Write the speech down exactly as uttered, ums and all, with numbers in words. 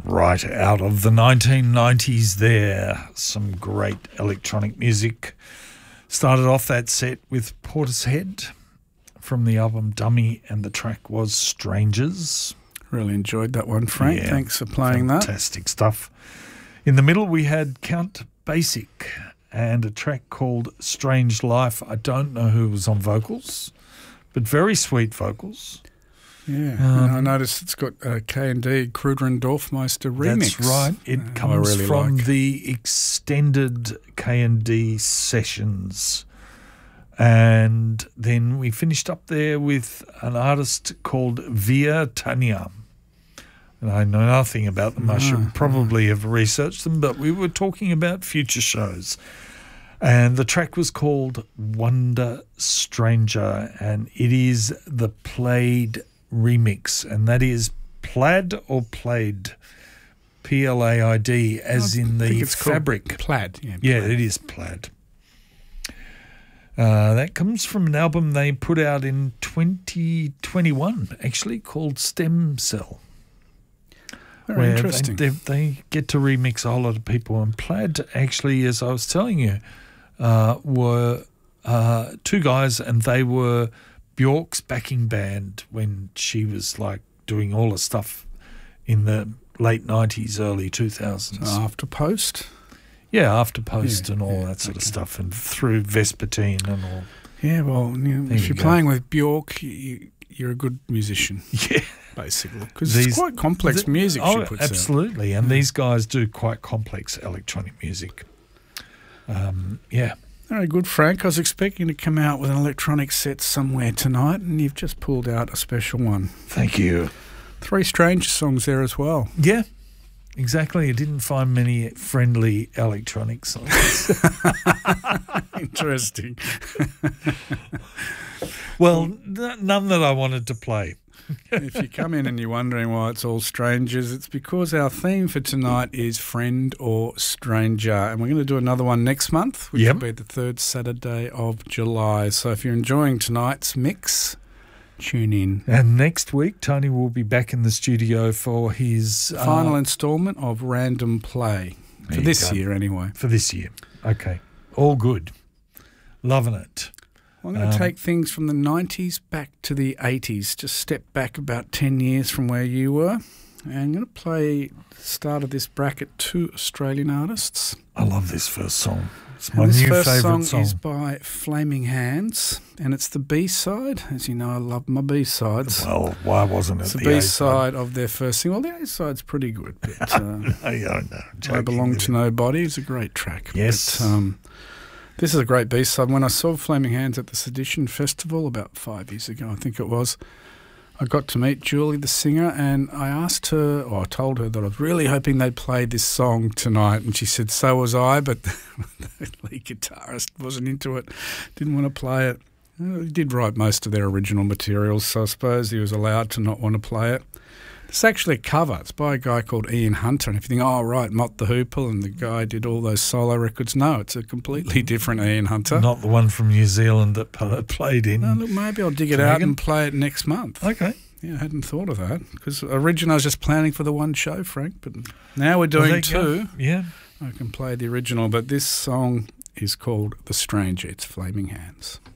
Right out of the nineteen nineties there. Some great electronic music. Started off that set with Portishead from the album Dummy, and the track was Strangers. Really enjoyed that one, Frank. Yeah, Thanks for playing that. Fantastic stuff. In the middle we had Count Basic and a track called Strange Life. I don't know who was on vocals, but very sweet vocals. Yeah, Um, and I noticed it's got a K and D Kruder and Dorfmeister remix. That's right. It uh, comes really from like. the extended K and D sessions. And then we finished up there with an artist called Via Tanya. And I know nothing about them. I should No, probably have researched them, but we were talking about future shows. And the track was called Wonder Stranger, and it is the Played remix, and that is plaid or played, P L A I D, as I in think the it's called fabric. Plaid. Yeah, Yeah, plaid. it is plaid. Uh, that comes from an album they put out in twenty twenty-one, actually, called Stem Cell. Very where interesting. They, they, they get to remix a whole lot of people. And Plaid, actually, as I was telling you, uh, were uh, two guys, and they were Bjork's backing band when she was like doing all the stuff in the late nineties, early two thousands. So after Post? Yeah, after Post Yeah, and all yeah, that sort okay. of stuff, and through Vespertine and all. Yeah, well, you know, There if you you're go. playing with Bjork, you, you're a good musician, Yeah. basically. Because These- it's quite complex the- music oh, she puts out. absolutely. And these guys do quite complex electronic music. Um, yeah. Very good, Frank. I was expecting to come out with an electronic set somewhere tonight, and you've just pulled out a special one. Thank you. Three Stranger songs there as well. Yeah, exactly. I didn't find many friendly electronic songs. Interesting. Well, n- none that I wanted to play. If you come in and you're wondering why it's all strangers, it's because our theme for tonight is friend or stranger. And we're going to do another one next month, which Yep. will be the third Saturday of July. So if you're enjoying tonight's mix, tune in. And next week, Tony will be back in the studio for his uh, Final instalment of Random Play. There For you this go. year, anyway. for this year. Okay, all good. Loving it. I'm going to Um, take things from the nineties back to the eighties. Just step back about ten years from where you were. And I'm going to play the start of this bracket two Australian artists. I love this first song. It's my And this new first favourite song, song. is by Flaming Hands, and it's the B-side. As you know, I love my B-sides. Well, why wasn't it It's the the A-side? B-side of their first single. Well, the A-side's pretty good, but uh, No, I don't know. I Joking Belong with to you. Nobody is a great track. Yes. But, um, this is a great B-side. When I saw Flaming Hands at the Sedition Festival about five years ago, I think it was, I got to meet Julie, the singer, and I asked her, or I told her that I was really hoping they'd play this song tonight, and she said, so was I, but the lead guitarist wasn't into it, didn't want to play it. Uh, He did write most of their original materials, so I suppose he was allowed to not want to play it. It's actually a cover. It's by a guy called Ian Hunter. And if you think, oh, right, Mott the Hoople, and the guy did all those solo records. No, it's a completely different Ian Hunter. Not the one from New Zealand that Pella played in. No, look, maybe I'll dig it out Dragon? and play it next month. Okay. Yeah, I hadn't thought of that. Because originally I was just planning for the one show, Frank. But now we're Well, doing there you go. two. Yeah. I can play the original. But this song is called The Stranger. It's Flaming Hands.